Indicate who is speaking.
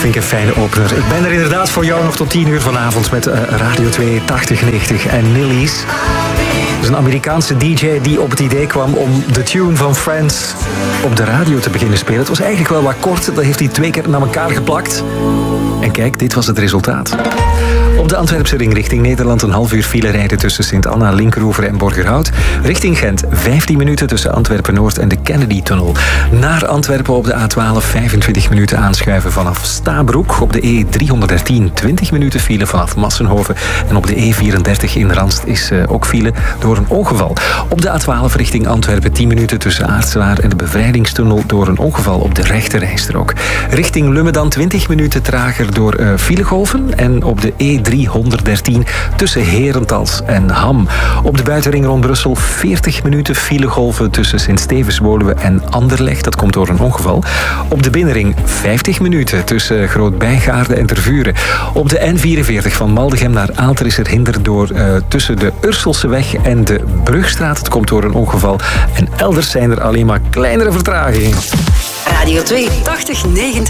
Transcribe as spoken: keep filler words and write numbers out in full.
Speaker 1: vind ik een fijne opener. Ik ben er inderdaad voor jou nog tot tien uur vanavond met uh, Radio twee tachtig negentig en Nillies. Dat is een Amerikaanse D J die op het idee kwam om de tune van Friends op de radio te beginnen spelen. Het was eigenlijk wel wat kort, dat heeft hij twee keer naar elkaar geplakt. En kijk, dit was het resultaat. Op de Antwerpse ring richting Nederland een half uur file rijden tussen Sint-Anna, Linkeroever en Borgerhout. Richting Gent vijftien minuten tussen Antwerpen-Noord en de Kennedy-tunnel. Naar Antwerpen op de A twaalf vijfentwintig minuten aanschuiven vanaf Stabroek. Op de E driehonderddertien twintig minuten file vanaf Massenhoven. En op de E vierendertig in Randst is uh, ook file door een ongeval. Op de A twaalf richting Antwerpen tien minuten tussen Aartselaar en de Bevrijdingstunnel door een ongeval op de rechterrijstrook. Richting Lummen dan twintig minuten trager door uh, filegolven. En op de E driehonderddertien tussen Herentals en Ham. Op de buitenring rond Brussel veertig minuten filegolven tussen Sint-Stevens-Woluwe en Anderlecht. Dat komt door een ongeval. Op de binnenring vijftig minuten tussen Groot-Bijgaarde en Tervuren. Op de N vierenveertig van Maldegem naar Aalter is er hinder door uh, tussen de Urselseweg en de Brugstraat. Het komt door een ongeval. En elders zijn er alleen maar kleinere vertragingen.
Speaker 2: Radio twee tachtig negentig.